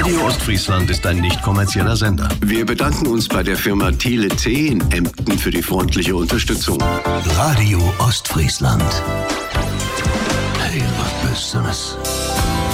Radio Ostfriesland ist ein nicht kommerzieller Sender. Wir bedanken uns bei der Firma Tele-T in Emden für die freundliche Unterstützung. Radio Ostfriesland. Hey, was Besseres.